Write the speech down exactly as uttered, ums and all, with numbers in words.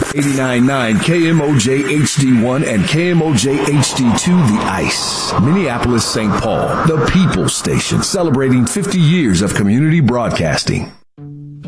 eighty-nine point nine K M O J H D one and K M O J H D two The Ice. Minneapolis, Saint Paul, the People Station, celebrating fifty years of community broadcasting.